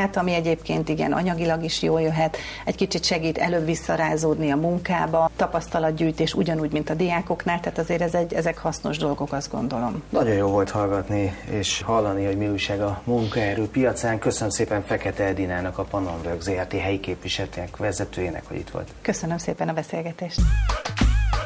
munkát, ami egyébként igen anyagilag is jól jöhet, egy kicsit segít előbb visszarázódni a munkába, tapasztalatgyűjtés ugyanúgy, mint a diákoknál, tehát azért ezek hasznos dolgok, azt gondolom. Nagyon jó volt hallgatni és hallani, hogy mi újság a munkaerőpiacán. Köszönöm szépen Fekete Edinának, a Pannonrög Zrt. Helyi képviseletének vezetőjének, hogy itt volt. Köszönöm szépen a beszélgetést.